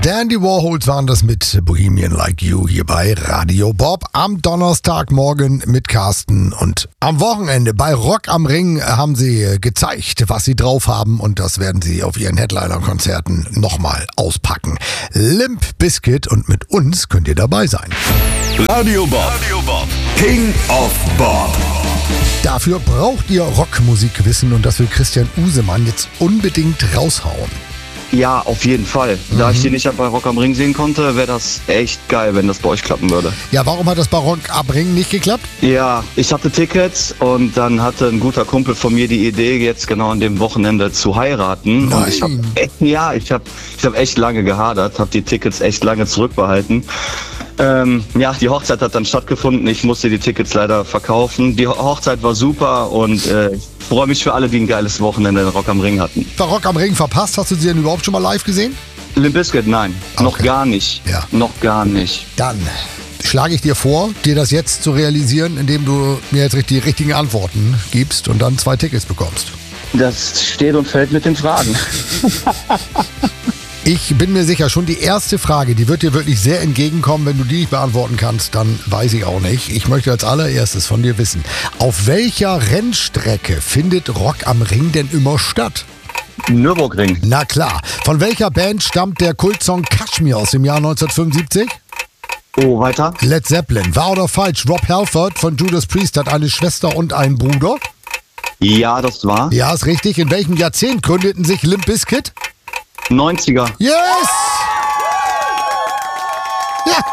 Dandy Warhols waren das mit Bohemian Like You hier bei Radio Bob am Donnerstagmorgen mit Carsten. Und am Wochenende bei Rock am Ring haben sie gezeigt, was sie drauf haben, und das werden sie auf ihren Headliner-Konzerten nochmal auspacken. Limp Bizkit, und mit uns könnt ihr dabei sein. Radio Bob, King of Bob. Dafür braucht ihr Rockmusikwissen, und das will Christian Usemann jetzt unbedingt raushauen. Ja, auf jeden Fall. Da ich die nicht bei Rock am Ring sehen konnte, wäre das echt geil, wenn das bei euch klappen würde. Ja, warum hat das bei Rock am Ring nicht geklappt? Ja, ich hatte Tickets und dann hatte ein guter Kumpel von mir die Idee, jetzt genau an dem Wochenende zu heiraten. Nein. Und ich hab echt lange gehadert, habe die Tickets echt lange zurückbehalten. Die Hochzeit hat dann stattgefunden. Ich musste die Tickets leider verkaufen. Die Hochzeit war super und ich freue mich für alle, die ein geiles Wochenende in Rock am Ring hatten. Bei Rock am Ring verpasst, hast du sie denn überhaupt schon mal live gesehen? Limp Bizkit, nein. Okay. Noch gar nicht. Ja. Noch gar nicht. Dann schlage ich dir vor, dir das jetzt zu realisieren, indem du mir jetzt die richtigen Antworten gibst und dann 2 Tickets bekommst. Das steht und fällt mit den Fragen. Ich bin mir sicher, schon die erste Frage, die wird dir wirklich sehr entgegenkommen. Wenn du die nicht beantworten kannst, dann weiß ich auch nicht. Ich möchte als allererstes von dir wissen, auf welcher Rennstrecke findet Rock am Ring denn immer statt? Nürburgring. Na klar. Von welcher Band stammt der Kultsong Kashmir aus dem Jahr 1975? Oh, weiter? Led Zeppelin. Wahr oder falsch? Rob Halford von Judas Priest hat eine Schwester und einen Bruder? Ja, das war. Ja, ist richtig. In welchem Jahrzehnt gründeten sich Limp Bizkit? 90er. Yes! Ja.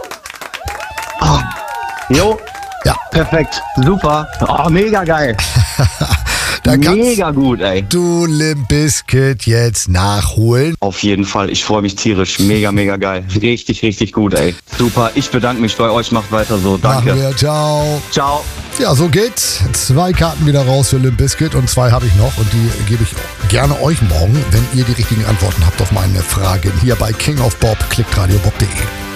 Jo. Ja. Perfekt. Super. Oh, mega geil. Dann kannst Mega gut, ey. du Limp Bizkit jetzt nachholen. Auf jeden Fall. Ich freue mich tierisch. Mega, mega geil. Richtig, richtig gut, ey. Super. Ich bedanke mich bei euch. Macht weiter so. Machen Danke. wir. Ciao. Ciao. Ja, so geht's. 2 Karten wieder raus für Limp Bizkit und 2 habe ich noch, und die gebe ich gerne euch morgen, wenn ihr die richtigen Antworten habt auf meine Fragen hier bei King of Bob. Klickt radiobob.de.